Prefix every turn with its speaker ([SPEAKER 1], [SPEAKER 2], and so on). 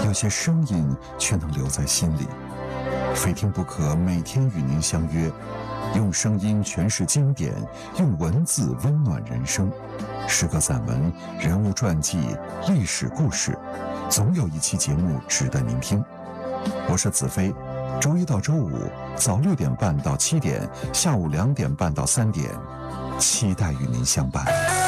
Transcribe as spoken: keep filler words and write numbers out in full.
[SPEAKER 1] 有些声音却能留在心里。非听不可，每天与您相约，用声音诠释经典，用文字温暖人生。诗歌散文、人物传记、历史故事，总有一期节目值得您听。我是子飞，周一到周五早六点半到七点，下午两点半到三点，期待与您相伴。